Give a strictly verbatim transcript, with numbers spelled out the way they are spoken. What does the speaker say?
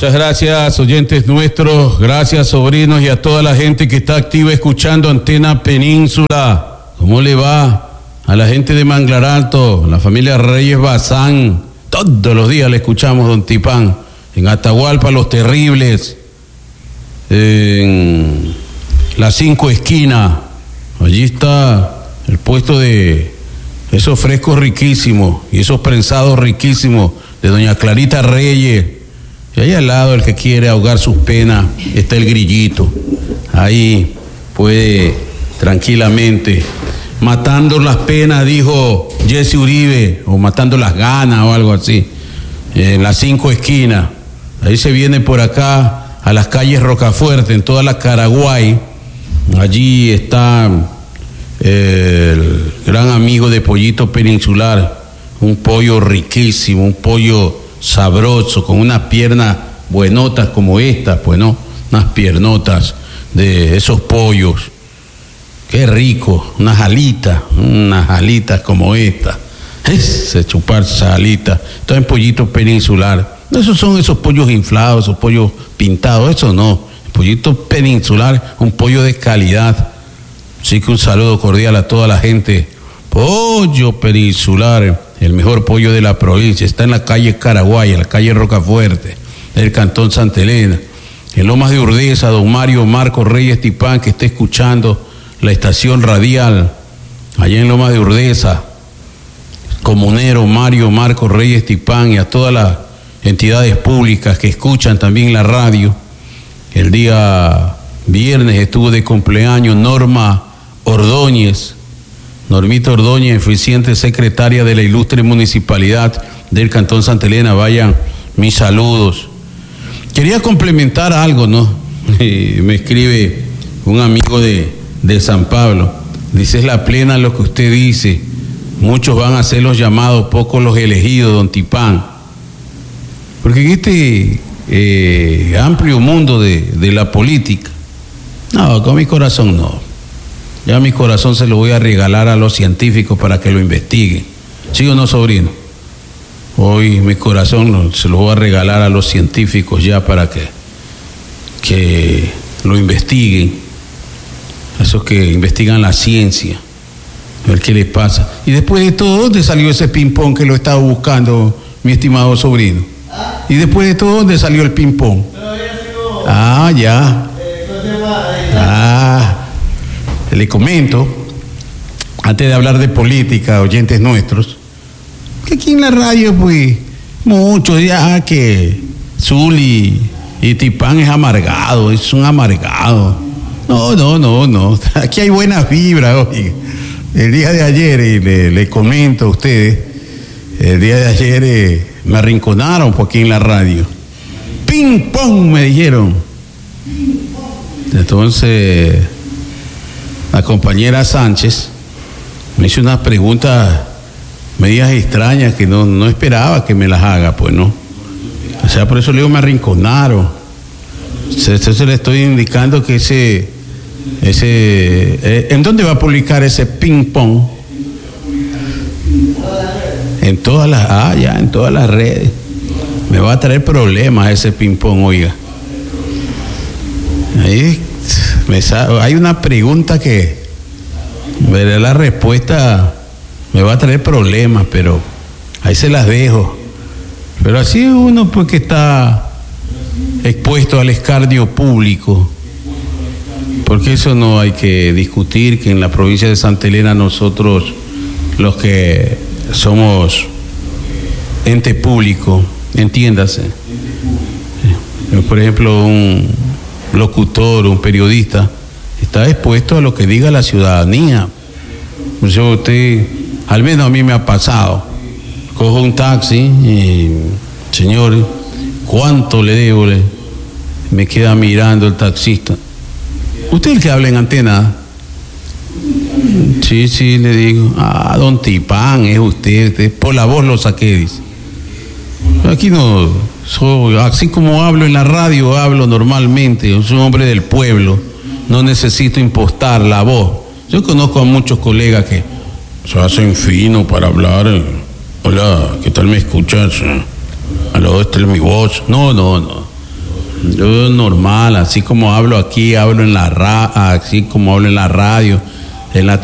Muchas gracias, oyentes nuestros, gracias, sobrinos, y a toda la gente que está activa escuchando Antena Península. ¿Cómo le va a la gente de Manglar Alto, la familia Reyes Bazán? Todos los días le escuchamos, don Tipán. En Atahualpa, Los Terribles, en las Cinco Esquinas, allí está el puesto de esos frescos riquísimos y esos prensados riquísimos de doña Clarita Reyes. Y ahí al lado, el que quiere ahogar sus penas, está el Grillito. Ahí puede tranquilamente, matando las penas, dijo Jesse Uribe, o matando las ganas o algo así, en las Cinco Esquinas. Ahí se viene por acá a las calles Rocafuerte, en toda la Caraguay. Allí está el gran amigo de Pollito Peninsular, un pollo riquísimo, un pollo sabroso, con unas piernas buenotas como estas, pues no, unas piernotas de esos pollos. Qué rico, unas alitas, unas alitas como estas. Ese chuparse esas alitas, está en Pollito Peninsular. Esos son esos pollos inflados, esos pollos pintados, eso no. El Pollito Peninsular, un pollo de calidad. Así que un saludo cordial a toda la gente. Pollo Peninsular, el mejor pollo de la provincia, está en la calle Caraguay, en la calle Rocafuerte, del cantón Santa Elena. En Lomas de Urdesa, don Mario Marco Reyes Tipán, que está escuchando la estación radial, allá en Lomas de Urdesa, comunero Mario Marco Reyes Tipán, y a todas las entidades públicas que escuchan también la radio. El día viernes estuvo de cumpleaños Norma Ordóñez, Normita Ordóñez, eficiente secretaria de la ilustre municipalidad del cantón Santa Elena. Vayan mis saludos. Quería complementar algo, ¿no? Me escribe un amigo de, de San Pablo. Dice: es la plena lo que usted dice. Muchos van a ser los llamados, pocos los elegidos, don Tipán. Porque en este eh, amplio mundo de, de la política, no, con mi corazón no. Ya mi corazón se lo voy a regalar a los científicos para que lo investiguen. ¿Sí o no, sobrino? Hoy mi corazón se lo voy a regalar a los científicos ya para que, que lo investiguen. Esos que investigan la ciencia. A ver qué les pasa. Y después de todo, ¿dónde salió ese ping-pong que lo estaba buscando mi estimado sobrino? Y después de todo, ¿dónde salió el ping-pong? Ah, ya. Ah, le comento, antes de hablar de política, oyentes nuestros, que aquí en la radio, pues, muchos ya que Zuli y Tipán es amargado, es un amargado. No, no, no, no. Aquí hay buenas vibras, oiga. El día de ayer, y le, le comento a ustedes, el día de ayer eh, me arrinconaron por aquí en la radio. ¡Ping pong! Me dijeron. Entonces, la compañera Sánchez me hizo unas preguntas medias extrañas que no, no esperaba que me las haga, pues no. O sea, por eso le digo, me arrinconaron. Entonces le estoy indicando que ese, ese, eh, ¿en dónde va a publicar ese ping pong? En todas las, ah, ya, en todas las redes. Me va a traer problemas ese ping pong, oiga. Ahí me sabe, hay una pregunta que veré la respuesta, me va a traer problemas, pero ahí se las dejo. Pero así uno, pues, que está expuesto al escarnio público, porque eso no hay que discutir, que en la provincia de Santa Elena nosotros, los que somos ente público, entiéndase, por ejemplo, un locutor, un periodista, está expuesto a lo que diga la ciudadanía. Por eso usted, al menos a mí me ha pasado, cojo un taxi y, señor, ¿cuánto le debo? Me queda mirando el taxista. ¿Usted es el que habla en antena? Sí, sí, le digo. Ah, don Tipán, es usted, usted. Por la voz lo saqué, dice. Aquí no, soy, así como hablo en la radio, hablo normalmente. Yo soy un hombre del pueblo, no necesito impostar la voz. Yo conozco a muchos colegas que se hacen fino para hablar. Hola, ¿qué tal me escuchas? Aló, esta es mi voz. No, no, no. Yo normal, así como hablo aquí, hablo en la ra así como hablo en la radio, en la